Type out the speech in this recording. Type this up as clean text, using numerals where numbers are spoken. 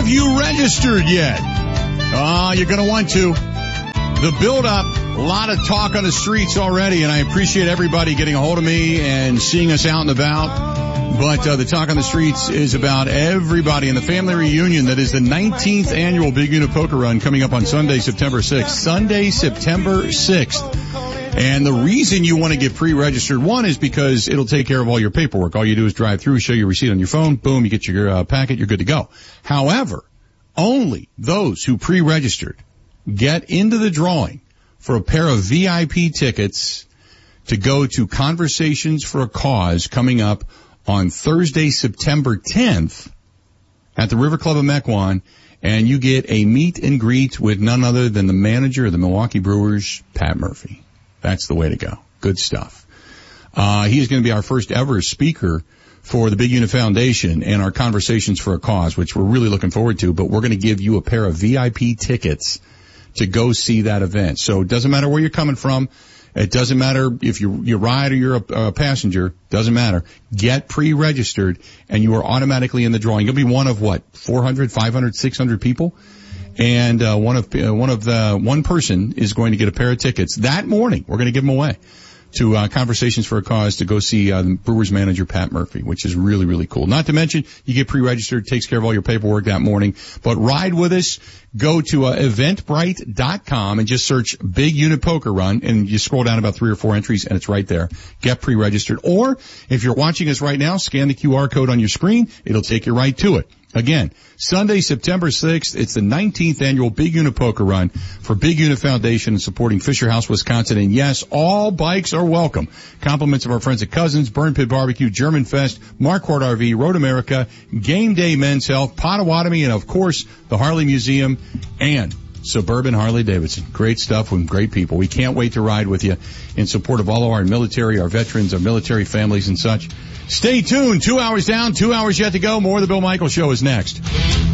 you registered yet? You're going to want to. The build-up, a lot of talk on the streets already, and I appreciate everybody getting a hold of me and seeing us out and about. But the talk on the streets is about everybody in the family reunion that is the 19th annual Big Unit Poker Run coming up on Sunday, September 6th. Sunday, September 6th. And the reason you want to get pre-registered, one, is because it'll take care of all your paperwork. All you do is drive through, show your receipt on your phone, boom, you get your packet, you're good to go. However, only those who pre-registered get into the drawing for a pair of VIP tickets to go to Conversations for a Cause coming up on Thursday, September 10th at the River Club of Mequon, and you get a meet and greet with none other than the manager of the Milwaukee Brewers, Pat Murphy. That's the way to go. Good stuff. He is going to be our first ever speaker for the Big Unit Foundation and our Conversations for a Cause, which we're really looking forward to, but we're going to give you a pair of VIP tickets to go see that event. So it doesn't matter where you're coming from. It doesn't matter if you ride or you're a passenger. Doesn't matter. Get pre-registered and you are automatically in the drawing. You'll be one of 400, 500, 600 people. And one person is going to get a pair of tickets that morning. We're going to give them away to Conversations for a Cause to go see Brewers manager Pat Murphy, which is really, really cool. Not to mention, you get pre-registered, takes care of all your paperwork that morning. But ride with us. Go to eventbrite.com and just search Big Unit Poker Run, and you scroll down about 3 or 4 entries, and it's right there. Get pre-registered. Or, if you're watching us right now, scan the QR code on your screen. It'll take you right to it. Again, Sunday, September 6th, it's the 19th annual Big Unit Poker Run for Big Unit Foundation and supporting Fisher House, Wisconsin. And yes, all bikes are welcome. Compliments of our friends at Cousins, Burn Pit Barbecue, German Fest, Marquardt RV, Road America, Game Day Men's Health, Potawatomi, and of course, the Harley Museum and Suburban Harley Davidson. Great stuff with great people. We can't wait to ride with you in support of all of our military, our veterans, our military families and such. Stay tuned. 2 hours down, 2 hours yet to go. More of the Bill Michaels Show is next.